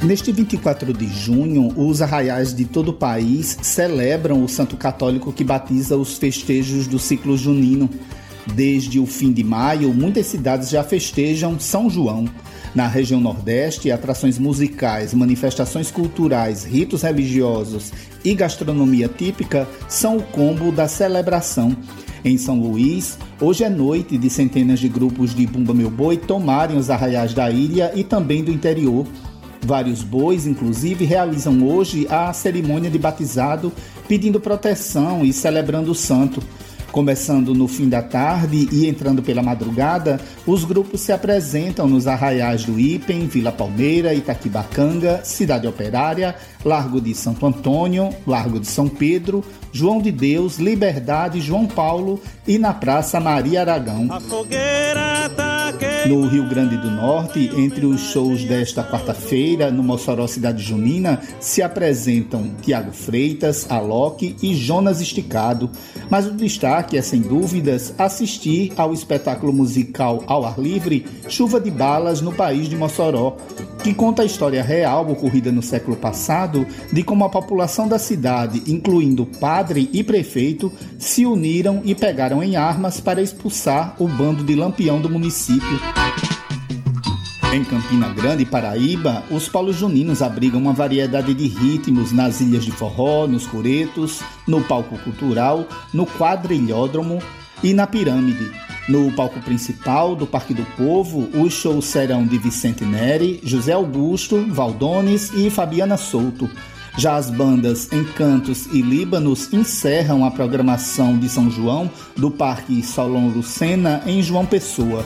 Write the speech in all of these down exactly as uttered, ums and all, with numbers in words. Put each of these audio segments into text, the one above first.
Neste vinte e quatro de junho, os arraiais de todo o país celebram o santo católico que batiza os festejos do ciclo junino. Desde o fim de maio, muitas cidades já festejam São João. Na região Nordeste, atrações musicais, manifestações culturais, ritos religiosos e gastronomia típica são o combo da celebração. Em São Luís, hoje é noite de centenas de grupos de Bumba Meu Boi tomarem os arraiais da ilha e também do interior. Vários bois, inclusive, realizam hoje a cerimônia de batizado, pedindo proteção e celebrando o santo. Começando no fim da tarde e entrando pela madrugada, os grupos se apresentam nos arraiais do Ipem, Vila Palmeira, Itaquibacanga, Cidade Operária, Largo de Santo Antônio, Largo de São Pedro, João de Deus, Liberdade, João Paulo e na Praça Maria Aragão. A fogueira tá no Rio Grande do Norte, entre os shows desta quarta-feira, no Mossoró Cidade Junina, se apresentam Tiago Freitas, Alok e Jonas Esticado. Mas o destaque é, sem dúvidas, assistir ao espetáculo musical ao ar livre Chuva de Balas no País de Mossoró, que conta a história real ocorrida no século passado de como a população da cidade, incluindo padre e prefeito, se uniram e pegaram em armas para expulsar o bando de Lampião do município. Em Campina Grande, Paraíba, os polos juninos abrigam uma variedade de ritmos nas ilhas de forró, nos coretos, no palco cultural, no quadrilhódromo e na pirâmide. No palco principal do Parque do Povo, os shows serão de Vicente Neri, José Augusto, Valdones e Fabiana Souto. Já as bandas Encantos e Líbanos encerram a programação de São João do Parque Solon Lucena, em João Pessoa.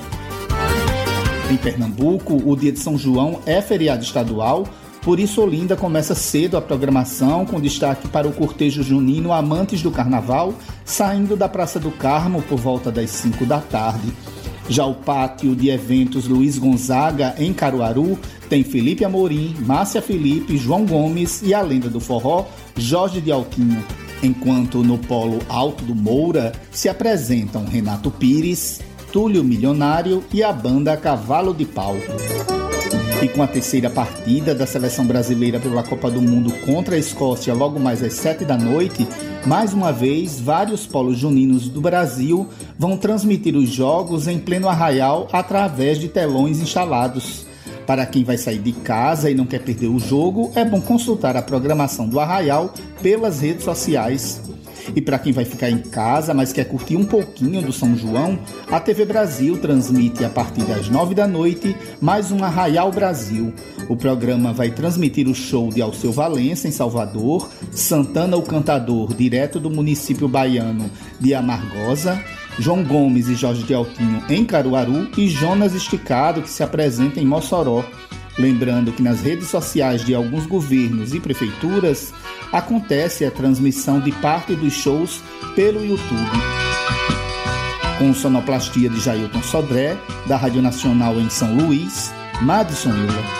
Em Pernambuco, o dia de São João é feriado estadual, por isso Olinda começa cedo a programação, com destaque para o cortejo junino Amantes do Carnaval, saindo da Praça do Carmo por volta das cinco da tarde. Já o pátio de eventos Luiz Gonzaga, em Caruaru, tem Felipe Amorim, Márcia Felipe, João Gomes e a lenda do forró, Jorge de Altinho. Enquanto no polo Alto do Moura se apresentam Renato Pires, Túlio Milionário e a banda Cavalo de Pau. E com a terceira partida da seleção brasileira pela Copa do Mundo contra a Escócia logo mais às sete da noite, mais uma vez, vários polos juninos do Brasil vão transmitir os jogos em pleno arraial através de telões instalados. Para quem vai sair de casa e não quer perder o jogo, é bom consultar a programação do arraial pelas redes sociais. E para quem vai ficar em casa, mas quer curtir um pouquinho do São João, a T V Brasil transmite a partir das nove da noite mais um Arraial Brasil. O programa vai transmitir o show de Alceu Valença, em Salvador, Santana o Cantador, direto do município baiano de Amargosa, João Gomes e Jorge de Altinho, em Caruaru, e Jonas Esticado, que se apresenta em Mossoró. Lembrando que nas redes sociais de alguns governos e prefeituras acontece a transmissão de parte dos shows pelo YouTube. Com sonoplastia de Jailton Sodré, da Rádio Nacional em São Luís, Madison Euler.